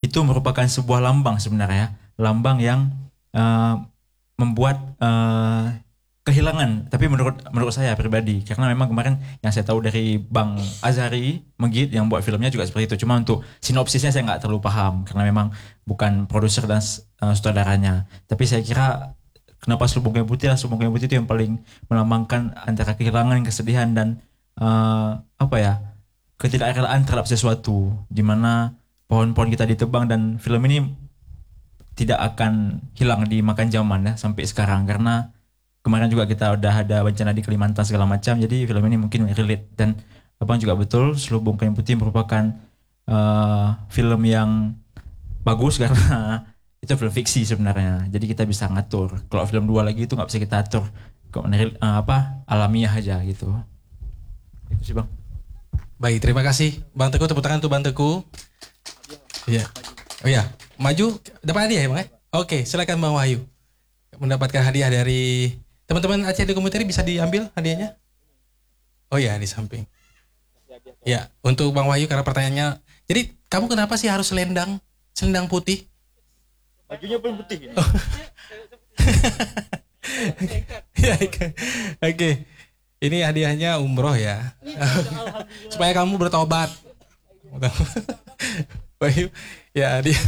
itu merupakan sebuah lambang sebenarnya, lambang yang eh, membuat kehilangan. Tapi menurut saya pribadi, karena memang kemarin yang saya tahu dari Bang Azari Megit yang buat filmnya juga seperti itu. Cuma untuk sinopsisnya saya nggak terlalu paham karena memang bukan produser dan sutradaranya. Tapi saya kira kenapa Selubung Kayu Putih lah, Selubung Kayu Putih itu yang paling melambangkan antara kehilangan, kesedihan dan apa ya, ketidakrelaan terhadap sesuatu, di mana pohon-pohon kita ditebang, dan film ini tidak akan hilang dimakan zaman ya sampai sekarang, karena kemarin juga kita udah ada bencana di Kalimantan segala macam, jadi film ini mungkin relate. Dan abang juga betul, Selubung Kayu Putih merupakan film yang bagus karena itu film fiksi sebenarnya, jadi kita bisa ngatur. Kalau film dua lagi itu nggak bisa kita atur, kok alamiah aja gitu. Itu sih bang. Baik, terima kasih Bang Teguh, tepuk tangan untuk Bang Teguh. Iya. Oh iya, maju dapat hadiah ya Bang ya? Oke, silakan Bang Wahyu. Mendapatkan hadiah dari teman-teman Aceh di Komuteri, bisa diambil hadiahnya? Oh iya, di samping. Ya, untuk Bang Wahyu karena pertanyaannya. Jadi, kamu kenapa sih harus selendang putih? Bajunya pun putih. Oh. Ya, oke. Ini hadiahnya umroh ya. Supaya kamu bertobat. Wahyu, ya hadiah.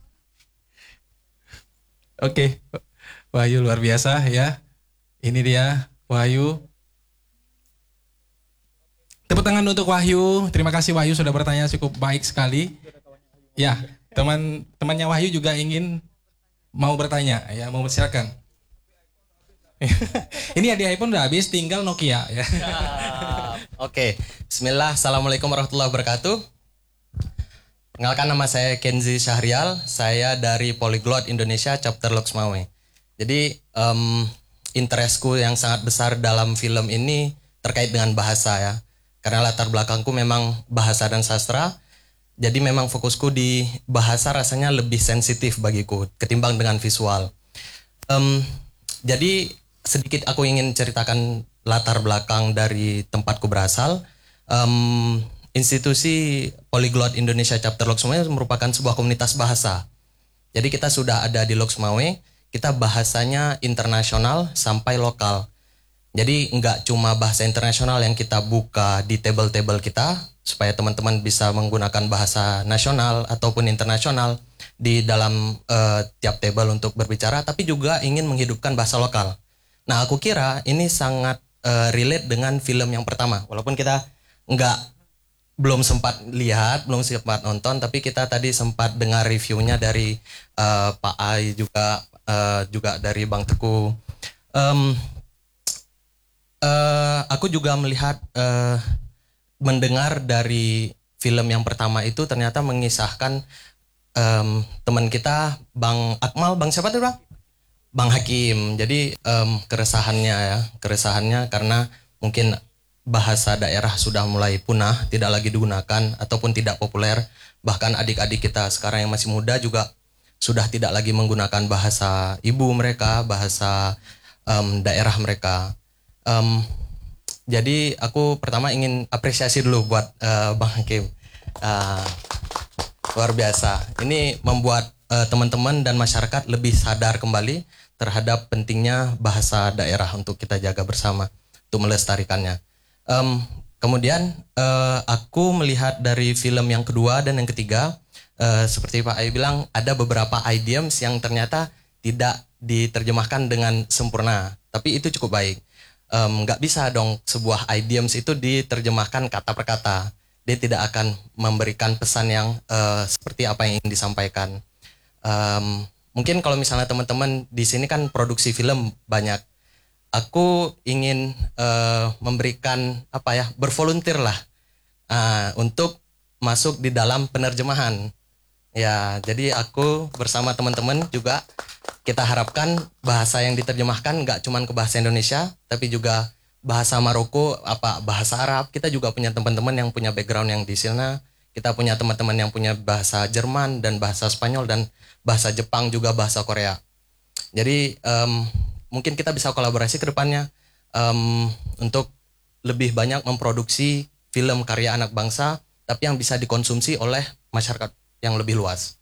Oke. Wahyu luar biasa ya. Ini dia Wahyu. Tepuk tangan untuk Wahyu. Terima kasih Wahyu sudah bertanya cukup baik sekali. Ya, temannya Wahyu juga ingin mau bertanya ya, mau silakan. Ini hadiah iPhone udah habis, tinggal Nokia ya. Oke, Bismillah, Assalamualaikum warahmatullahi wabarakatuh. Perkenalkan, nama saya Kenzi Syahrial, saya dari Polyglot Indonesia Chapter Loksmawe. Jadi interestku yang sangat besar dalam film ini terkait dengan bahasa ya. Karena latar belakangku memang bahasa dan sastra. Jadi memang fokusku di bahasa rasanya lebih sensitif bagiku ketimbang dengan visual. Jadi sedikit aku ingin ceritakan latar belakang dari tempatku berasal. Institusi Polyglot Indonesia Chapter Loksmawe merupakan sebuah komunitas bahasa. Jadi kita sudah ada di Loksmawe, kita bahasanya internasional sampai lokal. Jadi nggak cuma bahasa internasional yang kita buka di table-table kita, supaya teman-teman bisa menggunakan bahasa nasional ataupun internasional di dalam tiap table untuk berbicara, tapi juga ingin menghidupkan bahasa lokal. Nah, aku kira ini sangat relate dengan film yang pertama. Walaupun kita belum sempat lihat, belum sempat nonton, tapi kita tadi sempat dengar reviewnya dari Pak Ai juga dari Bang Teguh. Aku juga melihat, mendengar dari film yang pertama itu ternyata mengisahkan teman kita Bang Akmal, Bang siapa tuh Bang? Bang Hakim. Jadi keresahannya karena mungkin bahasa daerah sudah mulai punah, tidak lagi digunakan ataupun tidak populer. Bahkan adik-adik kita sekarang yang masih muda juga sudah tidak lagi menggunakan bahasa ibu mereka, bahasa daerah mereka. Jadi aku pertama ingin apresiasi dulu buat Bang Hakim. Luar biasa. Ini membuat teman-teman dan masyarakat lebih sadar kembali terhadap pentingnya bahasa daerah untuk kita jaga bersama, untuk melestarikannya. Kemudian aku melihat dari film yang kedua dan yang ketiga, seperti Pak Ayu bilang, ada beberapa idioms yang ternyata tidak diterjemahkan dengan sempurna, tapi itu cukup baik. Nggak bisa dong sebuah idioms itu diterjemahkan kata per kata. Dia tidak akan memberikan pesan yang seperti apa yang ingin disampaikan. Mungkin kalau misalnya teman-teman di sini kan produksi film banyak, aku ingin memberikan bervolunteer lah untuk masuk di dalam penerjemahan. Ya, jadi aku bersama teman-teman juga kita harapkan bahasa yang diterjemahkan nggak cuma ke bahasa Indonesia, tapi juga bahasa Maroko, bahasa Arab. Kita juga punya teman-teman yang punya background yang di sana. Kita punya teman-teman yang punya bahasa Jerman dan bahasa Spanyol dan bahasa Jepang, juga bahasa Korea. Jadi mungkin kita bisa kolaborasi ke depannya untuk lebih banyak memproduksi film karya anak bangsa, tapi yang bisa dikonsumsi oleh masyarakat yang lebih luas.